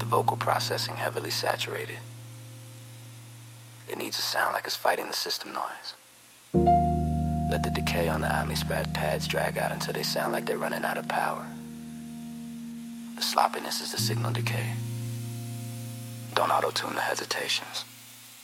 the vocal processing heavily saturated. It needs to sound like it's fighting the system noise. Let the decay on the OmniSprat pads drag out until they sound like they're running out of power. The sloppiness is the signal decay. Don't auto-tune the hesitations.